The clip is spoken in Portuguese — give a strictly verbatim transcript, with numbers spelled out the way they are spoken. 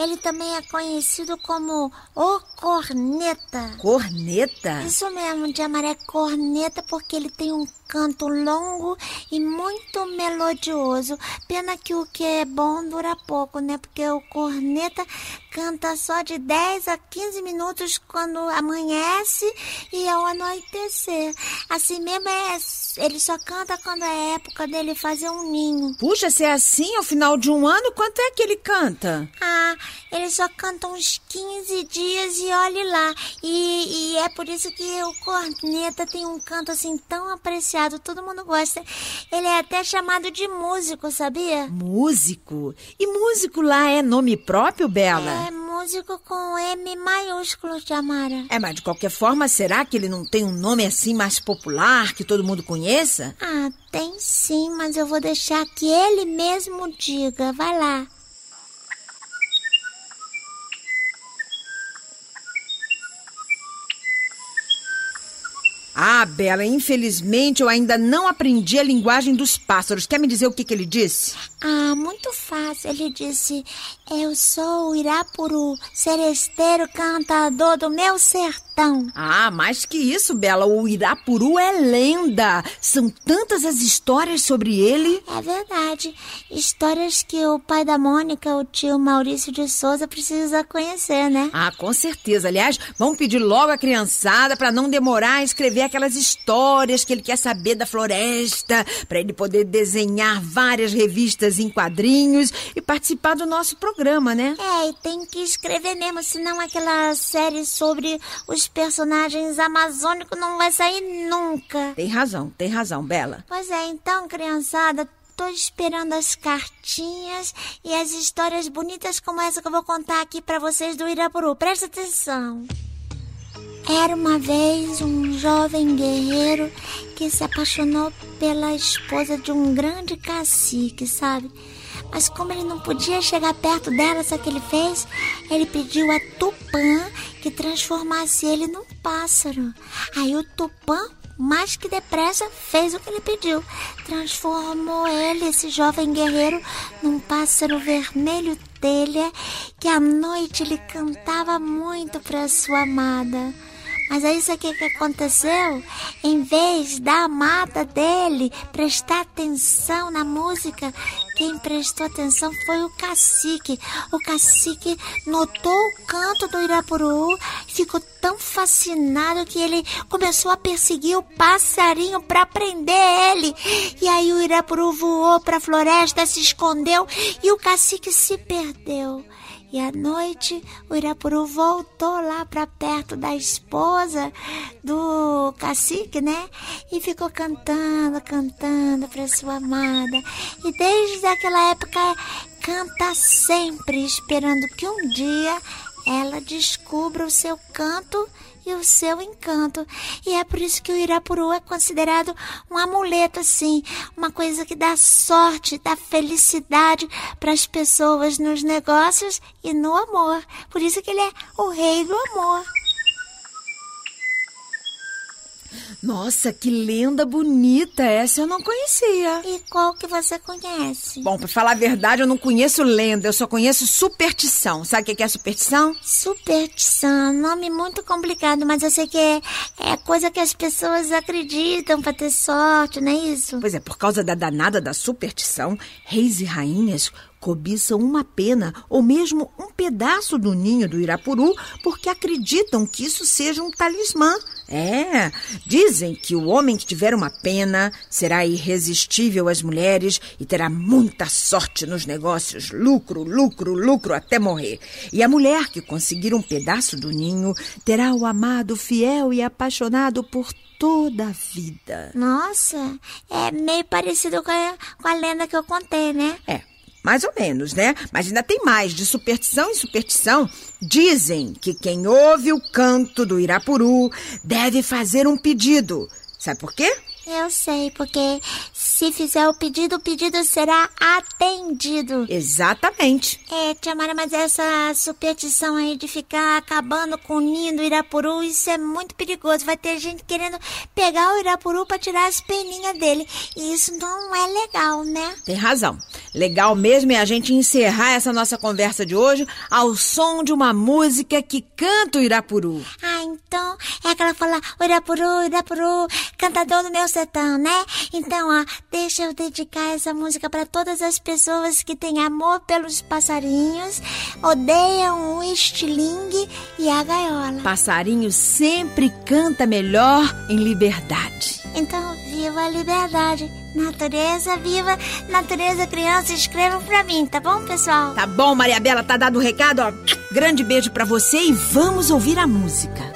ele também é conhecido como o Corneta. Corneta? Isso mesmo, Tia Maria, Corneta, porque ele tem um canto longo e muito melodioso. Pena que o que é bom dura pouco, né? Porque o Corneta canta só de dez a quinze minutos quando amanhece e ao anoitecer. Assim mesmo, é, ele só canta quando é época dele fazer um ninho. Puxa, se é assim, ao final de um ano, quanto é que ele canta? Ah, ele só canta uns quinze dias e olhe lá. E, e é por isso que o Corneta tem um canto assim tão apreciado. Todo mundo gosta. Ele é até chamado de músico, sabia? Músico? E músico lá é nome próprio, Bela? É músico com M maiúsculo, Tia Mara. É, mas de qualquer forma, será que ele não tem um nome assim mais popular, que todo mundo conheça? Ah, tem sim, mas eu vou deixar que ele mesmo diga. Vai lá. Ah, Bela, infelizmente eu ainda não aprendi a linguagem dos pássaros. Quer me dizer o que, que ele disse? Ah, muito fácil. Ele disse: eu sou o Irapuru, seresteiro cantador do meu sertão. Ah, mais que isso, Bela, o Irapuru é lenda. São tantas as histórias sobre ele. É verdade. Histórias que o pai da Mônica, o tio Maurício de Souza, precisa conhecer, né? Ah, com certeza. Aliás, vamos pedir logo à criançada para não demorar a escrever aquelas histórias que ele quer saber da floresta, para ele poder desenhar várias revistas em quadrinhos e participar do nosso programa, né? É, e tem que escrever mesmo, senão aquela série sobre os personagens amazônicos não vai sair nunca. Tem razão, tem razão, Bela. Pois é, então, criançada, tô esperando as cartinhas e as histórias bonitas como essa que eu vou contar aqui pra vocês do Irapuru. Presta atenção. Era uma vez um jovem guerreiro que se apaixonou pela esposa de um grande cacique, sabe? Mas como ele não podia chegar perto dela, sabe o que ele fez? Ele pediu a Tupã que transformasse ele num pássaro. Aí o Tupã, mais que depressa, fez o que ele pediu. Transformou ele, esse jovem guerreiro, num pássaro vermelho telha que à noite ele cantava muito para sua amada. Mas aí isso aqui que aconteceu, em vez da amada dele prestar atenção na música, quem prestou atenção foi o cacique. O cacique notou o canto do Irapuru, ficou tão fascinado que ele começou a perseguir o passarinho para prender ele. E aí o Irapuru voou para a floresta, se escondeu e o cacique se perdeu. E à noite, o Irapuru voltou lá para perto da esposa do cacique, né? E ficou cantando, cantando para sua amada. E desde aquela época, canta sempre, esperando que um dia ela descubra o seu canto e o seu encanto. E é por isso que o Irapuru é considerado um amuleto, assim, uma coisa que dá sorte, dá felicidade para as pessoas nos negócios e no amor. Por isso que ele é o rei do amor. Nossa, que lenda bonita! Essa eu não conhecia. E qual que você conhece? Bom, pra falar a verdade, eu não conheço lenda, eu só conheço superstição. Sabe o que é superstição? Superstição, nome muito complicado, mas eu sei que é, é coisa que as pessoas acreditam pra ter sorte, não é isso? Pois é, por causa da danada da superstição, reis e rainhas cobiçam uma pena ou mesmo um pedaço do ninho do Irapuru porque acreditam que isso seja um talismã. É, dizem que o homem que tiver uma pena será irresistível às mulheres e terá muita sorte nos negócios, lucro, lucro, lucro até morrer. E a mulher que conseguir um pedaço do ninho terá o amado fiel e apaixonado por toda a vida. Nossa, é meio parecido com a, com a lenda que eu contei, né? É. Mais ou menos, né? Mas ainda tem mais. De superstição em superstição, dizem que quem ouve o canto do Irapuru deve fazer um pedido. Sabe por quê? Eu sei, porque Se fizer o pedido, o pedido será atendido. Exatamente. É, tia Maria, mas essa superstição aí de ficar acabando com o ninho do Irapuru, isso é muito perigoso. Vai ter gente querendo pegar o Irapuru pra tirar as peninhas dele. E isso não é legal, né? Tem razão. Legal mesmo é a gente encerrar essa nossa conversa de hoje ao som de uma música que canta o Irapuru. Ah, então é aquela fala, o Irapuru, o Irapuru, cantador do meu sertão, né? Então, ó, deixa eu dedicar essa música para todas as pessoas que têm amor pelos passarinhos, odeiam o estilingue e a gaiola. Passarinho sempre canta melhor em liberdade. Então, viva a liberdade. Natureza viva, natureza criança, escrevam pra mim, tá bom, pessoal? Tá bom, Maria Bela, tá dado o recado, ó. Grande beijo pra você e vamos ouvir a música.